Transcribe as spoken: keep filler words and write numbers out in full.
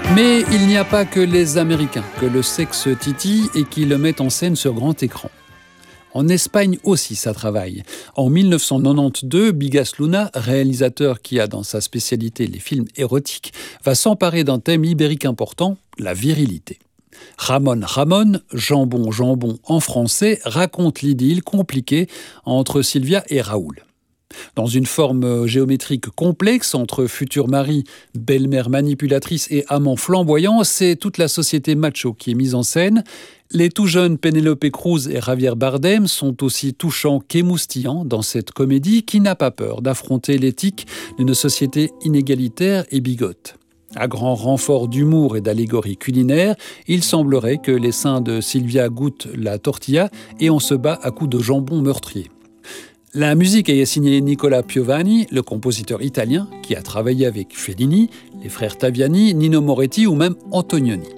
Mais il n'y a pas que les Américains que le sexe titille et qui le mettent en scène sur grand écran. En Espagne aussi, ça travaille. En mille neuf cent quatre-vingt-douze, Bigas Luna, réalisateur qui a dans sa spécialité les films érotiques, va s'emparer d'un thème ibérique important, la virilité. Ramon Ramon, Jambon Jambon en français, raconte l'idylle compliquée entre Sylvia et Raoul. Dans une forme géométrique complexe entre futur mari, belle-mère manipulatrice et amant flamboyant, c'est toute la société macho qui est mise en scène. Les tout jeunes Penélope Cruz et Javier Bardem sont aussi touchants qu'émoustillants dans cette comédie qui n'a pas peur d'affronter l'éthique d'une société inégalitaire et bigote. À grand renfort d'humour et d'allégorie culinaire, il semblerait que les seins de Sylvia goûtent la tortilla et on se bat à coups de jambon meurtrier. La musique est signée Nicola Piovani, le compositeur italien qui a travaillé avec Fellini, les frères Taviani, Nino Moretti ou même Antonioni.